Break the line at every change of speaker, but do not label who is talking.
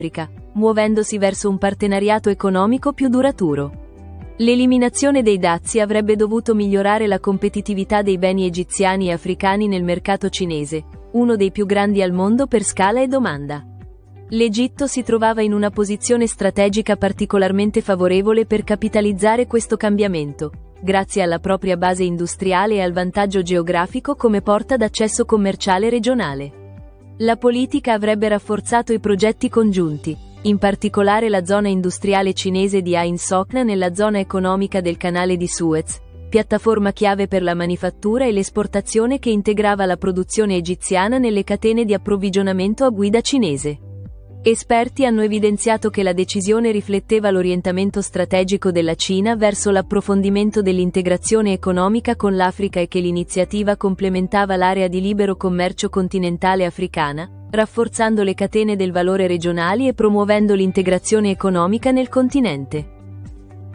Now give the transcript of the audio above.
Africa, muovendosi verso un partenariato economico più duraturo. L'eliminazione dei dazi avrebbe dovuto migliorare la competitività dei beni egiziani e africani nel mercato cinese, uno dei più grandi al mondo per scala e domanda. L'Egitto si trovava in una posizione strategica particolarmente favorevole per capitalizzare questo cambiamento, grazie alla propria base industriale e al vantaggio geografico come porta d'accesso commerciale regionale. La politica avrebbe rafforzato i progetti congiunti, in particolare la zona industriale cinese di Ain Sokhna nella zona economica del canale di Suez, piattaforma chiave per la manifattura e l'esportazione che integrava la produzione egiziana nelle catene di approvvigionamento a guida cinese. Esperti hanno evidenziato che la decisione rifletteva l'orientamento strategico della Cina verso l'approfondimento dell'integrazione economica con l'Africa e che l'iniziativa complementava l'area di libero commercio continentale africana, rafforzando le catene del valore regionali e promuovendo l'integrazione economica nel continente.